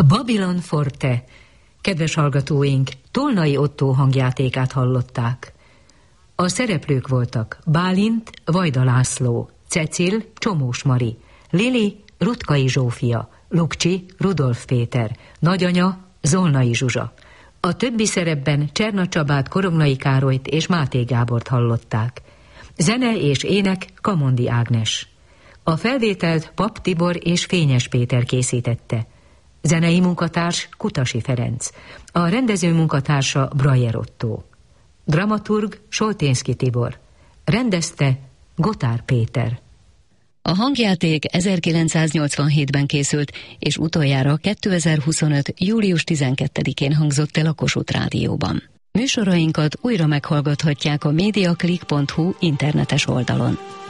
Babylon Forte. Kedves hallgatóink, Tolnai Ottó hangjátékát hallották. A szereplők voltak Bálint, Vajda László, Cecil, Csomós Mari, Lili, Rutkai Zsófia, Lukcsi, Rudolf Péter, nagyanya, Zolnai Zsuzsa. A többi szerepben Cserna Csabát, Korognai Károlyt és Máté Gábort hallották. Zene és ének Kamondi Ágnes. A felvételt Pap Tibor és Fényes Péter készítette. Zenei munkatárs Kutasi Ferenc. A rendező munkatársa Brajer Ottó. Dramaturg Solténszky Tibor. Rendezte Gotár Péter. A hangjáték 1987-ben készült, és utoljára 2025. július 12-én hangzott el a Kossuth Rádióban. Műsorainkat újra meghallgathatják a mediaclick.hu internetes oldalon.